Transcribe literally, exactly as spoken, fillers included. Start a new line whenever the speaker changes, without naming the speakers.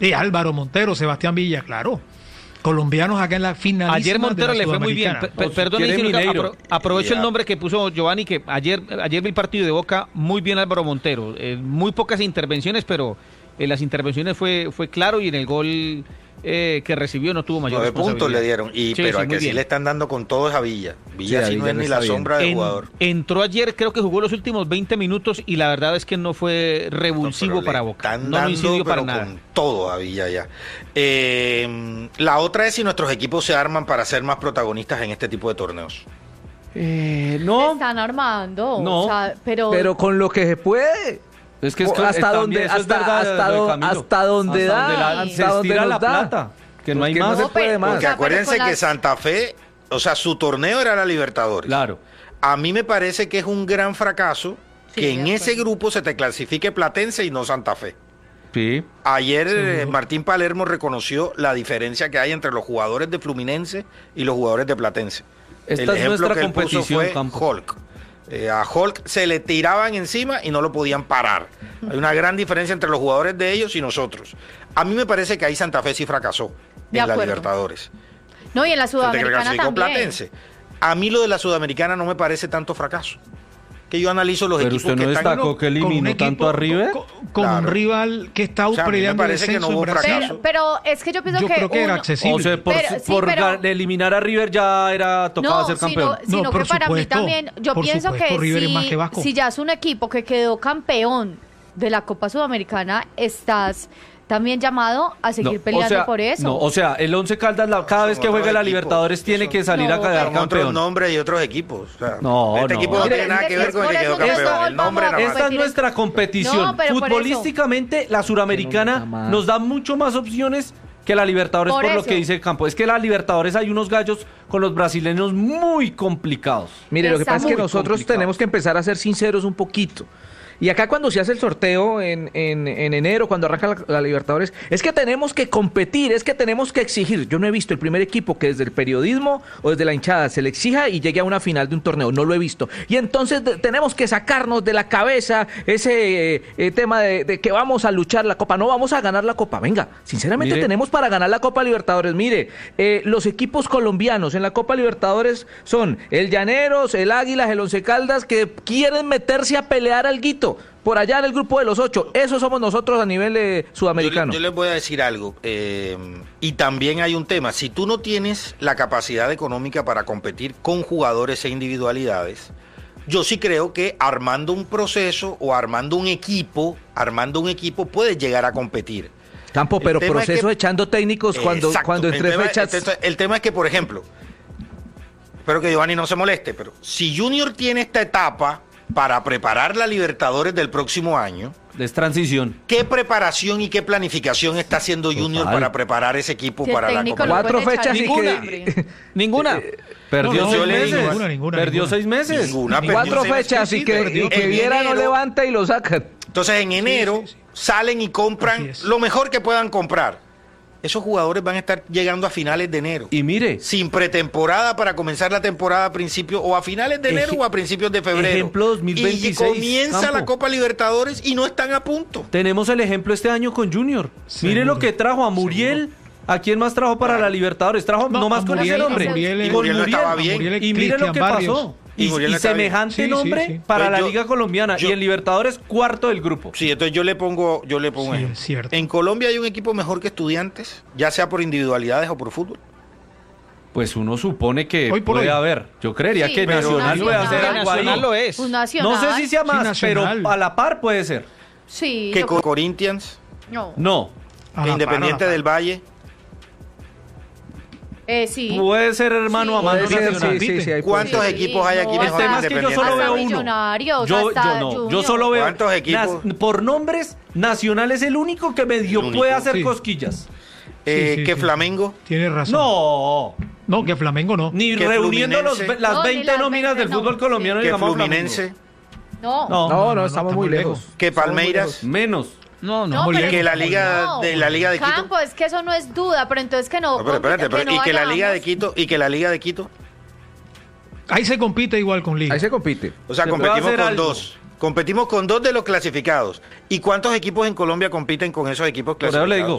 Y Álvaro Montero, Sebastián Villa, claro. Colombianos acá en la final.
Ayer Montero le fue muy bien. Perdón, apro aprovecho yeah. el nombre que puso Giovanni, que ayer ayer vi el partido de Boca, muy bien Álvaro Montero. Eh, muy pocas intervenciones, pero en las intervenciones fue fue claro y en el gol eh, que recibió no tuvo mayor
nueve puntos le dieron, y, sí, pero sí, al que sí le están dando con todo es a Villa. Villa sí, sí no es ni la bien. sombra del
en,
jugador.
Entró ayer, creo que jugó los últimos veinte minutos y la verdad es que no fue revulsivo no, para Boca.
Están
no
dando,
incidió para
pero
nada.
Con todo a Villa ya. Eh, la otra es si nuestros equipos se arman para ser más protagonistas en este tipo de torneos.
Eh, no.
Se están armando.
No,
o sea, pero...
pero con lo que se puede.
Es que es que
hasta donde
hasta,
verdad, hasta, do, hasta donde da,
hasta donde la,
hasta
se
donde
estira la
da.
plata, que no hay
Porque
más.
No se puede más.
Porque acuérdense que Santa Fe, o sea, su torneo era la Libertadores.
Claro.
A mí me parece que es un gran fracaso sí, que en ese grupo se te clasifique Platense y no Santa Fe.
Sí.
Ayer
sí,
eh, Martín Palermo reconoció la diferencia que hay entre los jugadores de Fluminense y los jugadores de Platense.
Esta
El
es
ejemplo
nuestra
que él puso
competición,
fue
Campo.
Hulk. Eh, a Hulk se le tiraban encima y no lo podían parar. Hay una gran diferencia entre los jugadores de ellos y nosotros. A mí me parece que ahí Santa Fe sí fracasó
de
en
acuerdo.
la Libertadores.
No, y en la Sudamericana también.
Platense. A mí lo de la Sudamericana no me parece tanto fracaso. Que yo analizo los
Pero
equipos
usted no
que
destacó
están...
que eliminó
equipo,
tanto a River.
Con, con claro. un rival que está
o sea,
peleando
me parece que no hubo
pero, pero es que yo pienso
yo
que...
creo que
uno,
era accesible.
O sea, por,
pero, sí,
por
pero,
eliminar a River ya era tocaba
no,
ser campeón.
Sino, sino
no,
que
por
para
supuesto,
mí también, yo
por
pienso
supuesto,
que,
River
si,
es más que Vasco.
si ya es un equipo que quedó campeón de la Copa Sudamericana, estás también llamado a seguir
no,
peleando
o sea,
por eso.
No, o sea, el Once Caldas la, cada vez que juega la Libertadores tiene que salir
no,
a quedar
con
campeón.
otros nombres y otros equipos. O sea,
no,
este
no.
equipo no,
no
tiene nada que ver con el que quedó campeón. El nombre nada más.
Esta es nuestra competición.
No, pero
futbolísticamente, la Suramericana nos da mucho más opciones que la Libertadores por, por lo que dice el campo. Es que la Libertadores hay unos gallos con los brasileños muy complicados.
Mire, lo que pasa es que nosotros
complicado.
tenemos que empezar a ser sinceros un poquito. Y acá cuando se hace el sorteo en, en, en enero, cuando arranca la, la Libertadores, es que tenemos que competir, es que tenemos que exigir. Yo no he visto el primer equipo que desde el periodismo o desde la hinchada se le exija y llegue a una final de un torneo. No lo he visto. Y entonces de, tenemos que sacarnos de la cabeza ese eh, eh, tema de, de que vamos a luchar la Copa. No vamos a ganar la Copa. Venga, sinceramente Mire. tenemos para ganar la Copa Libertadores. Mire, eh, los equipos colombianos en la Copa Libertadores son el Llaneros, el Águilas, el Once Caldas, que quieren meterse a pelear alguito. Por allá en el grupo de los ocho, eso somos nosotros a nivel eh, sudamericano.
Yo, yo les voy a decir algo, eh, y también hay un tema, si tú no tienes la capacidad económica para competir con jugadores e individualidades, yo sí creo que armando un proceso o armando un equipo, armando un equipo puedes llegar a competir.
Campo, pero proceso es que, echando técnicos cuando, exacto, cuando entre
el tema,
fechas...
El, el tema es que, por ejemplo, espero que Giovanni no se moleste, pero si Junior tiene esta etapa para preparar la Libertadores del próximo año.
Es transición.
¿Qué preparación y qué planificación está haciendo Junior Total. para preparar ese equipo
si
para la Copa?
Cuatro fechas y
ninguna.
que...
ninguna. Eh, perdió
no,
seis
no,
meses.
Ninguna, ninguna,
perdió
ninguna.
seis meses.
Ninguna,
Cuatro fechas
sí,
y que,
perdió,
y que Viera no levanta y lo sacan.
Entonces en enero sí, sí, sí. salen y compran lo mejor que puedan comprar. Esos jugadores van a estar llegando a finales de enero.
Y mire,
sin pretemporada para comenzar la temporada a principios o a finales de enero o a principios de febrero.
Ejemplo dos mil veintiséis.
Y comienza
Campo.
la Copa Libertadores y no están a punto.
Tenemos el ejemplo este año con Junior.
Seguro.
Mire lo que trajo a Muriel. Seguro. ¿A quién más trajo para la Libertadores? Trajo
no,
nomás con
Muriel,
ese nombre.
Muriel,
y Muriel no estaba bien.
Y mire lo que
Barrios.
pasó. Y,
Y,
y semejante
sí,
nombre
sí, sí.
para
Entonces
la
yo,
Liga Colombiana.
Yo,
y en Libertadores, cuarto del grupo.
Sí, entonces yo le pongo, yo le pongo
sí,
ejemplo.
Es cierto.
En Colombia hay un equipo mejor que Estudiantes, ya sea por individualidades o por fútbol.
Pues uno supone que
hoy por
puede
hoy.
haber. Yo creería
sí,
que Nacional puede hacer algo ahí.
Nacional lo es.
Un nacional.
No sé si sea más,
sí,
pero a la par puede ser.
Sí.
Que
yo...
con Corinthians,
No.
No.
A
que
la
Independiente
par, a la
del Valle.
Eh, sí.
Puede ser hermano
sí.
a mano
Puede ser,
nacional.
sí, sí, sí, hay
¿Cuántos
sí,
equipos hay aquí
no,
mejor
el tema
que
es que yo
Independiente?
solo veo
hasta
uno.
Millonarios,
Yo,
hasta
yo no,
Junior.
yo solo veo.
¿Cuántos equipos?
Nas- por nombres, Nacional es el único que medio
El único.
puede hacer
Sí.
cosquillas.
Eh,
Sí, sí,
que
sí.
Flamengo.
Tienes razón.
No,
No, que Flamengo no.
ni
Que
reuniendo los,
Fluminense.
las
No, ni
veinte
las
nóminas
veinte,
del
no.
fútbol colombiano.
Que
digamos,
Fluminense.
No.
No,
No, no, estamos muy lejos.
Que
Estamos muy
Palmeiras.
lejos.
menos.
No, no.
No,
muy
pero-
lejos.
Que la liga
no.
de la liga de Quito.
Campo, es que eso no es duda, pero entonces que no.
No, pero espérate, pero,
no
y que la
vayamos.
liga de Quito y que la liga de Quito.
Ahí se compite igual con Liga.
Ahí se compite.
O sea,
Se puede
competimos
hacer
con
algo.
dos. Competimos con dos de los clasificados. ¿Y cuántos equipos en Colombia compiten con esos equipos
Por eso
clasificados?
le digo,